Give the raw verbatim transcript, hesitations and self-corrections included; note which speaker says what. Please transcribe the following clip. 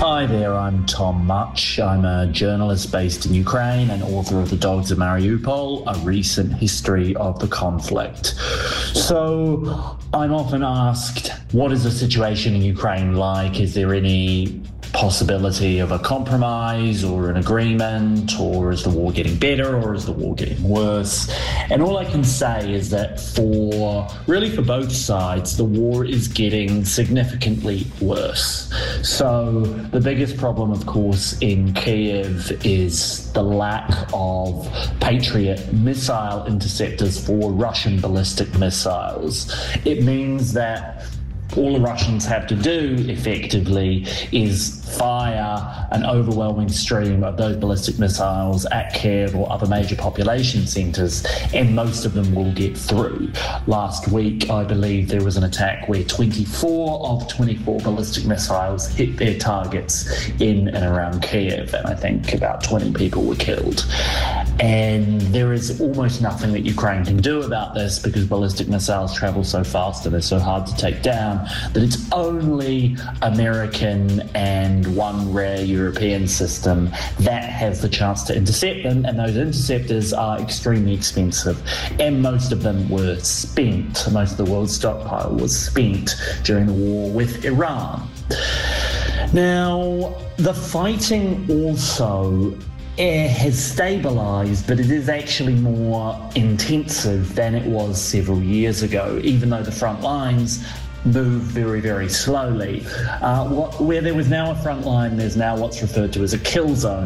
Speaker 1: Hi there, I'm Tom Much. I'm a journalist based in Ukraine and author of The Dogs of Mariupol, a recent history of the conflict. So I'm often asked, what is the situation in Ukraine like? Is there any possibility of a compromise or an agreement, or is the war getting better, or is the war getting worse? And all I can say is that for really for both sides, the war is getting significantly worse. So the biggest problem, of course, in Kyiv is the lack of Patriot missile interceptors for Russian ballistic missiles. It means that all the Russians have to do, effectively, is fire an overwhelming stream of those ballistic missiles at Kyiv or other major population centres, and most of them will get through. Last week, I believe there was an attack where twenty-four of twenty-four ballistic missiles hit their targets in and around Kyiv, and I think about twenty people were killed. And there is almost nothing that Ukraine can do about this, because ballistic missiles travel so fast and they're so hard to take down, that it's only American and one rare European system that has the chance to intercept them, and those interceptors are extremely expensive, and most of them were spent. Most of the world's stockpile was spent during the war with Iran. Now, the fighting also Air has stabilised, but it is actually more intensive than it was several years ago, even though the front lines move very, very slowly. Uh, what, where there was now a front line, there's now what's referred to as a kill zone.